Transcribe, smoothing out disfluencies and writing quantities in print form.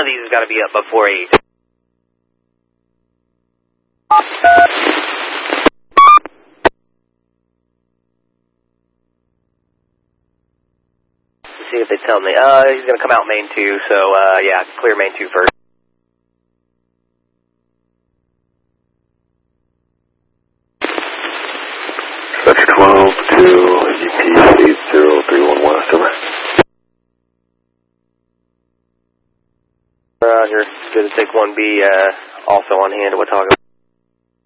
of these has got to be up before 8. See if they tell me. He's going to come out main 2, so yeah, clear main 2 first. That's 12 to UP 8031 West, over. Roger. Good to take 1B also on hand at Watauga.